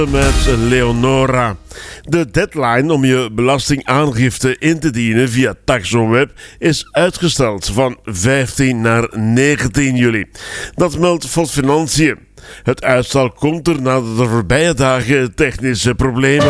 Met Leonora. De deadline om je belastingaangifte in te dienen via TaxOnWeb is uitgesteld van 15 naar 19 juli. Dat meldt Financiën. Het uitstel komt er nadat de voorbije dagen technische problemen